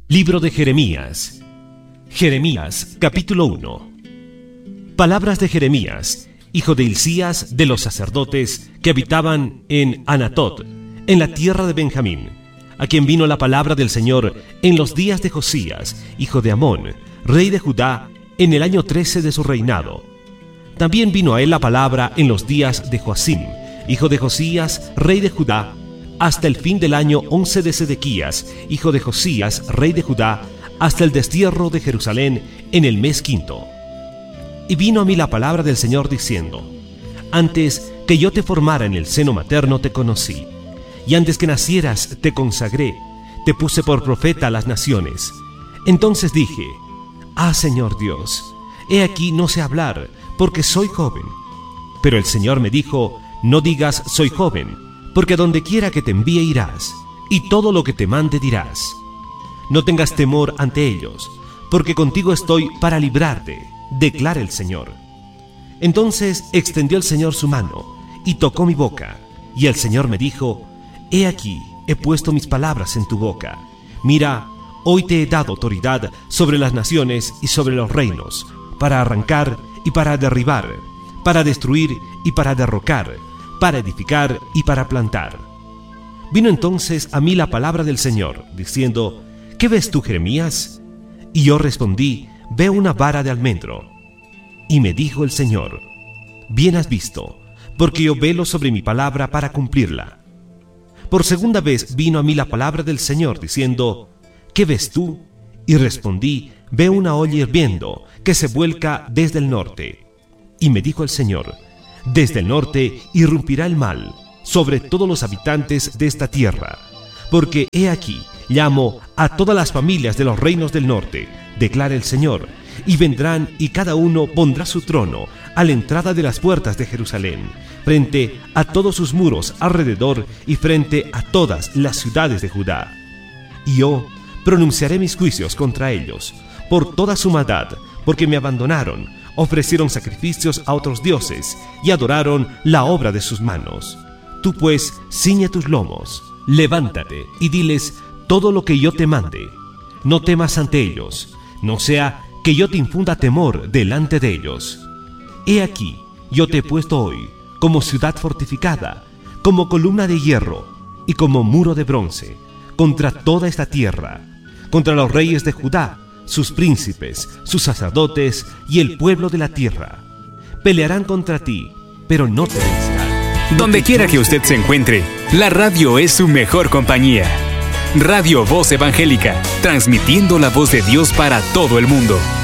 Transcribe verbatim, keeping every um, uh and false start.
Libro de Jeremías. Jeremías, capítulo uno. Palabras de Jeremías, hijo de Hilcías, de los sacerdotes que habitaban en Anatot, en la tierra de Benjamín, a quien vino la palabra del Señor en los días de Josías, hijo de Amón, rey de Judá, en el año trece de su reinado. También vino a él la palabra en los días de Joacim, hijo de Josías, rey de Judá, hasta el fin del año once de Sedequías, hijo de Josías, rey de Judá, hasta el destierro de Jerusalén en el mes quinto. Y vino a mí la palabra del Señor diciendo: Antes que yo te formara en el seno materno te conocí, y antes que nacieras te consagré, te puse por profeta a las naciones. Entonces dije: Ah, Señor Dios, he aquí no sé hablar, porque soy joven. Pero el Señor me dijo: No digas soy joven, porque donde quiera que te envíe irás, y todo lo que te mande dirás. No tengas temor ante ellos, porque contigo estoy para librarte, declara el Señor. Entonces extendió el Señor su mano, y tocó mi boca, y el Señor me dijo: He aquí, he puesto mis palabras en tu boca. Mira, hoy te he dado autoridad sobre las naciones y sobre los reinos, para arrancar y para derribar, para destruir y para derrocar, para edificar y para plantar. Vino entonces a mí la palabra del Señor, diciendo: ¿Qué ves tú, Jeremías? Y yo respondí: Veo una vara de almendro. Y me dijo el Señor: Bien has visto, porque yo velo sobre mi palabra para cumplirla. Por segunda vez vino a mí la palabra del Señor, diciendo: ¿Qué ves tú? Y respondí: Veo una olla hirviendo, que se vuelca desde el norte. Y me dijo el Señor: Desde el norte irrumpirá el mal sobre todos los habitantes de esta tierra, porque he aquí, llamo a todas las familias de los reinos del norte, declara el Señor, y vendrán y cada uno pondrá su trono a la entrada de las puertas de Jerusalén, frente a todos sus muros alrededor y frente a todas las ciudades de Judá. Y yo pronunciaré mis juicios contra ellos, por toda su maldad, porque me abandonaron, ofrecieron sacrificios a otros dioses y adoraron la obra de sus manos. Tú pues, ciñe tus lomos, levántate y diles todo lo que yo te mande. No temas ante ellos, no sea que yo te infunda temor delante de ellos. He aquí, yo te he puesto hoy como ciudad fortificada, como columna de hierro y como muro de bronce, contra toda esta tierra, contra los reyes de Judá, sus príncipes, sus sacerdotes y el pueblo de la tierra. Pelearán contra ti, pero no te vencerán. Donde quiera que usted se encuentre, la radio es su mejor compañía. Radio Voz Evangélica, transmitiendo la voz de Dios para todo el mundo.